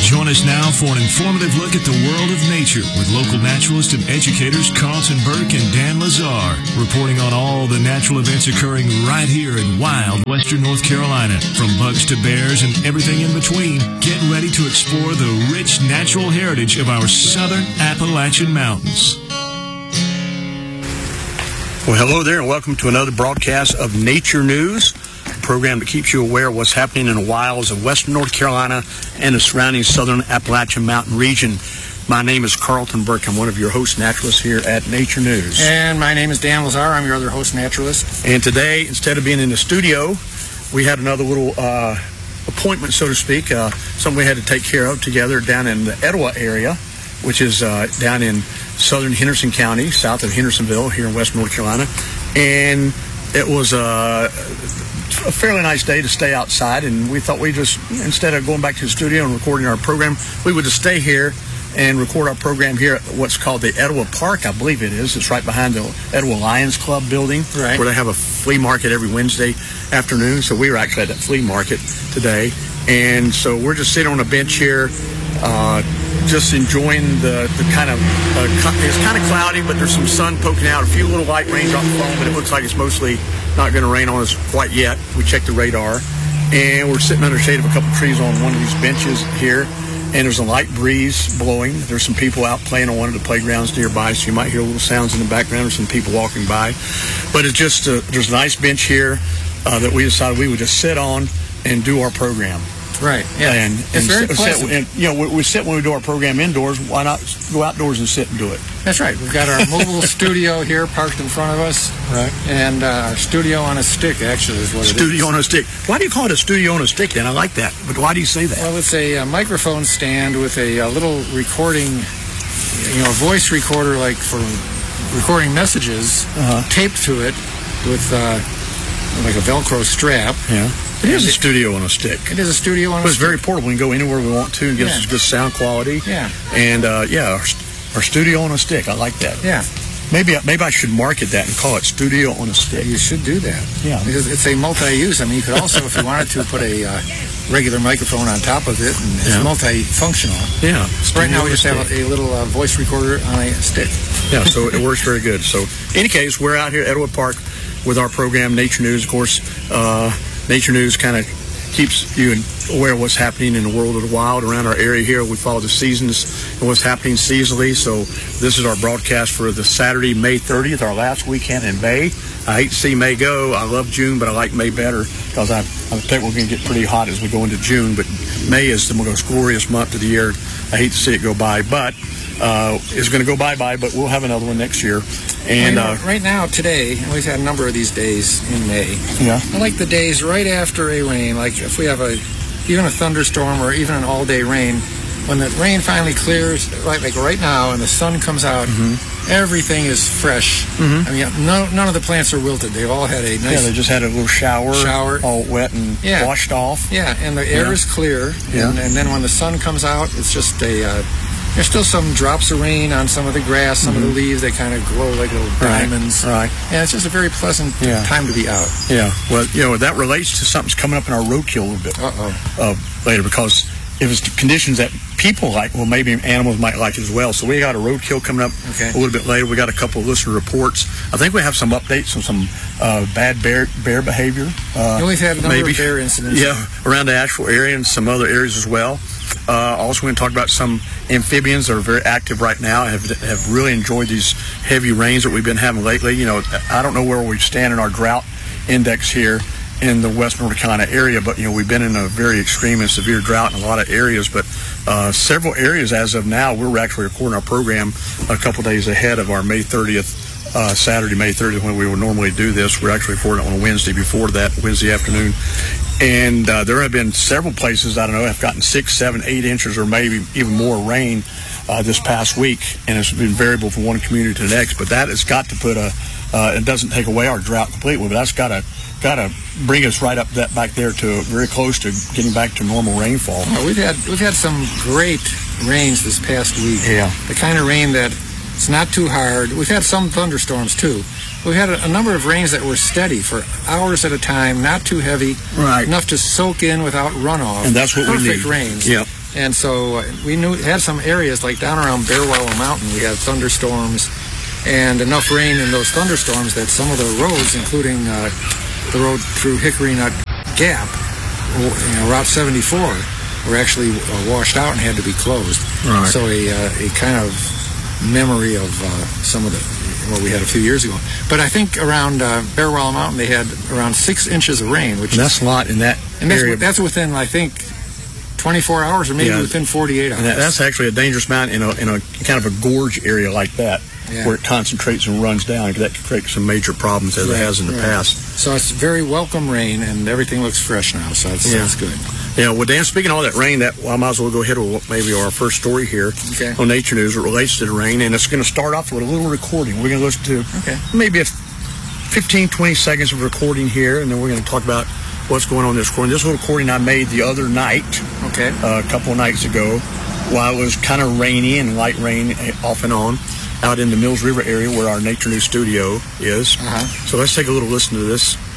Join us now for an informative look at the world of nature with local naturalist and educators Carlton Burke and Dan Lazar, reporting on all the natural events occurring right here in wild western North Carolina. From bugs to bears and everything in between, get ready to explore the rich natural heritage of our southern Appalachian Mountains. Well, hello there, and welcome to another broadcast of Nature News, a program that keeps you aware of what's happening in the wilds of western North Carolina and the surrounding southern Appalachian Mountain region. My name is Carlton Burke. I'm one of your host naturalists here at Nature News. And my name is Dan Lazar. I'm your other host naturalist. And today, instead of being in the studio, we had another little appointment, so to speak, something we had to take care of together down in the Etowah area, which is down in southern Henderson County, south of Hendersonville, here in western North Carolina. And it was a fairly nice day to stay outside, and we thought we just, instead of going back to the studio and recording our program, we would just stay here and record our program here at what's called the Etowah Park, I believe it is. It's right behind the Etowah Lions Club building, right, where they have a flea market every Wednesday afternoon. So we were actually at that flea market today. And so we're just sitting on a bench here, just enjoying the kind of, it's kind of cloudy, but there's some sun poking out, a few little light raindrops falling, but it looks like it's mostly not going to rain on us quite yet. We checked the radar, and we're sitting under the shade of a couple trees on one of these benches here, and there's a light breeze blowing. There's some people out playing on one of the playgrounds nearby, so you might hear little sounds in the background of some people walking by. But it's just, there's a nice bench here that we decided we would just sit on and do our program. Right, yeah. And it's very pleasant. And, you know, we sit when we do our program indoors. Why not go outdoors and sit and do it? That's right. We've got our mobile studio here parked in front of us. Right. And our studio on a stick, actually, is what it is. Studio on a stick. Why do you call it a studio on a stick, then? I like that. But why do you say that? Well, it's a microphone stand with a little recording, voice recorder, like for recording messages, taped to it with like a Velcro strap. Yeah. It is a studio on a stick. It is a studio on a stick. It's very portable. We can go anywhere we want to and get us good sound quality. Yeah. And, our studio on a stick. I like that. Yeah. Maybe I should market that and call it Studio on a Stick. You should do that. Yeah. Because it's a multi-use. I mean, you could also, if you wanted to, put a regular microphone on top of it, and it's multifunctional. Yeah. Right now we just have a little voice recorder on a stick. Yeah, so it works very good. So, in any case, we're out here at Etowah Park with our program, Nature News. Of course, Nature News kind of keeps you aware of what's happening in the world of the wild around our area here. We follow the seasons and what's happening seasonally. So this is our broadcast for the Saturday, May 30th, our last weekend in May. I hate to see May go. I love June, but I like May better because I think we're going to get pretty hot as we go into June. But May is the most glorious month of the year. I hate to see it go by, but it's going to go bye-bye, but we'll have another one next year. And right now, today, we've had a number of these days in May. Yeah. I like the days right after a rain, like if we have even a thunderstorm or even an all-day rain, when the rain finally clears, like right now, and the sun comes out, everything is fresh. I mean, none of the plants are wilted. They've all had a nice... Yeah, they just had a little shower. All wet and washed off. Yeah, and the air is clear. Yeah. And then when the sun comes out, it's just there's still some drops of rain on some of the grass, some of the leaves. They kind of glow like little diamonds. Right. Yeah, it's just a very pleasant time to be out. Yeah. Well, that relates to something's coming up in our roadkill a little bit later, because if it's the conditions that people like, well, maybe animals might like it as well. So we got a roadkill coming up a little bit later. We got a couple of listener reports. I think we have some updates on some bad bear behavior. We've had a number of bear incidents. Yeah, around the Asheville area and some other areas as well. Also, we're going to talk about some amphibians that are very active right now. Have really enjoyed these heavy rains that we've been having lately. I don't know where we stand in our drought index here in the western North Carolina area, but we've been in a very extreme and severe drought in a lot of areas. But several areas as of now, we're actually recording our program a couple days ahead of our May 30th. Saturday, May 30th, when we would normally do this. We're actually recording it on a Wednesday before that, Wednesday afternoon. And there have been several places, I don't know, have gotten 6, 7, 8 inches or maybe even more rain this past week. And it's been variable from one community to the next. But that has got to put it doesn't take away our drought completely, but that's got to bring us right up that back there to very close to getting back to normal rainfall. Oh, we've had some great rains this past week. Yeah. The kind of rain that it's not too hard. We've had some thunderstorms too. We've had a number of rains that were steady for hours at a time, not too heavy, enough to soak in without runoff. And that's what we need. Perfect rains. Yep. And so we had some areas like down around Bear Wallow Mountain. We had thunderstorms and enough rain in those thunderstorms that some of the roads, including the road through Hickory Nut Gap, Route 74, were actually washed out and had to be closed. Right. So a kind of memory of some of what we had a few years ago. But I think around Bear Wallow Mountain they had around 6 inches of rain, which that's a lot in that area. That's within, I think, 24 hours or maybe within 48 hours. And that's actually a dangerous mountain in a kind of a gorge area like that, where it concentrates and runs down. That could create some major problems as it has in the past. So it's very welcome rain, and everything looks fresh now, so that's good. Yeah, well, Dan, speaking of all that rain, I might as well go ahead with maybe our first story here on Nature News. It relates to the rain, and it's going to start off with a little recording. We're going to listen to maybe 15, 20 seconds of recording here, and then we're going to talk about what's going on in this recording. This little recording I made the other night, a couple of nights ago, while it was kind of rainy and light rain off and on, out in the Mills River area where our Nature News studio is. So let's take a little listen to this